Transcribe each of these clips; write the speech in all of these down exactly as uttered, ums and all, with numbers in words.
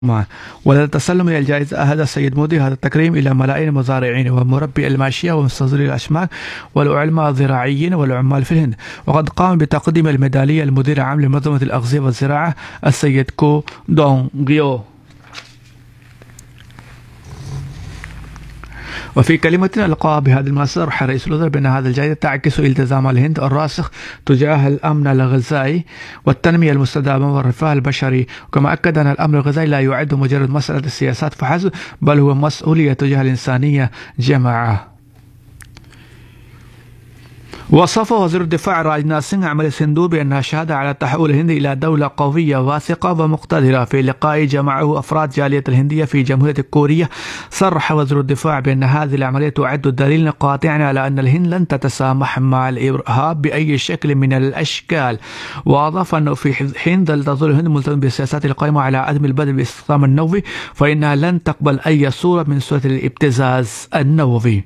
معه. وللتسلم إلى الجائزة أهدى السيد مودي هذا التكريم إلى ملايين المزارعين ومربي الماشية ومستصدري الأسماك والعلماء الزراعيين والعمال في الهند. وقد قام بتقديم الميدالية المدير العام لمنظمة الأغذية والزراعة السيد كو دونغ غيو. وفي كلمة ألقاها بهذه المناسبة صرح رئيس الوزراء بأن هذه الجائزة تعكس التزام الهند الراسخ تجاه الأمن الغذائي والتنمية المستدامة والرفاه البشري، وكما أكد أن الأمن الغذائي لا يعد مجرد مسألة السياسات فحسب، بل هو مسؤولية تجاه الإنسانية جماعة. وصف وزير الدفاع راجناث سينغ عملية سندور بأنها شهادة على تحول الهند إلى دولة قوية واثقة ومقتدرة. في لقاء جمعه أفراد جالية الهندية في جمهورية كوريا، صرح وزير الدفاع بأن هذه العملية تعد دليلا قاطعا على أن الهند لن تتسامح مع الإرهاب بأي شكل من الأشكال. وأضاف أنه في حين تظل الهند ملتزمة بالسياسات القائمة على عدم البدء باستخدام النووي، فإنها لن تقبل أي صورة من صورة الابتزاز النووي.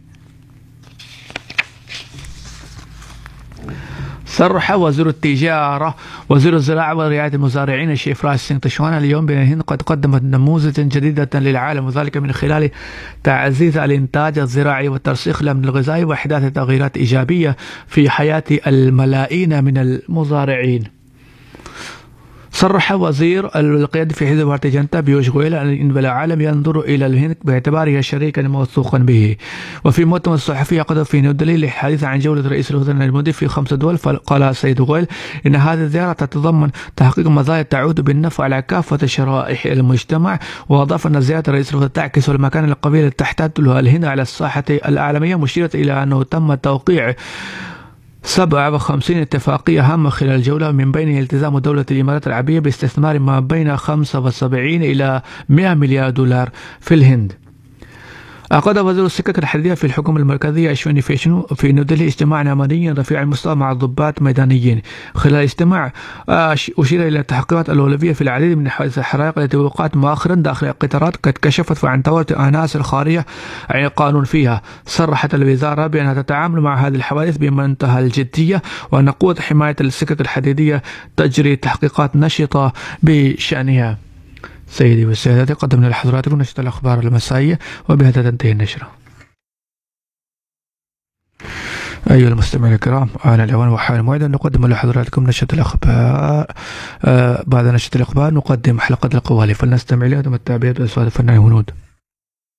صرح وزير التجارة وزير الزراعة ورعاية المزارعين الشيف راج سينغ تشوان اليوم بأن الهند قد قدمت نموذجا جديدة للعالم، وذلك من خلال تعزيز الإنتاج الزراعي وترسيخ الأمن الغذائي وإحداث تغييرات إيجابية في حياة الملايين من المزارعين. صرح وزير القيادة في حزب بارتي جنتا بيوش غويل أن العالم ينظر إلى الهند باعتبارها شريكا موثوقا به. وفي مؤتمر صحفي عقد في نيودلهي للحديث عن جولة رئيس الوزراء المودي في خمس دول، قال السيد غويل إن هذه الزيارة تتضمن تحقيق مزايا تعود بالنفع على كافة شرائح المجتمع. وأضاف أن زيارة رئيس الوزراء تعكس المكان القوي التي تحتاج له الهند على الساحة العالمية، مشيرة إلى أنه تم توقيع سبعة وخمسين اتفاقية هامة خلال الجولة، من بينها التزام دولة الإمارات العربية باستثمار ما بين خمسة وسبعين إلى مئة مليار دولار في الهند. عقد وزير السكك الحديدية في الحكومة المركزية أشويني فيشنو في نيودلهي اجتماعا عمليا رفيع المستوى مع ضباط ميدانيين. خلال الاجتماع أشير إلى التحقيقات الأولوية في العديد من حوادث الحرائق التي وقعت مؤخرا داخل القطارات قد كشفت عن تورط عناصر خارجة عن القانون فيها. صرحت الوزارة بأنها تتعامل مع هذه الحوادث بمنتهى الجدية، وأن قوة حماية السكك الحديدية تجري تحقيقات نشطة بشأنها. سيدي والسادة، قدمنا لحضراتكم نشرة الأخبار المسائية، وبهذا تنتهي النشرة. أيها المستمعين الكرام، آن الأوان وحان موعد أن نقدم لحضراتكم نشرة الأخبار. آه بعد نشرة الأخبار نقدم حلقة القوالي، فلنستمع إليها وتمتع بها بأصوات الفنان هنود.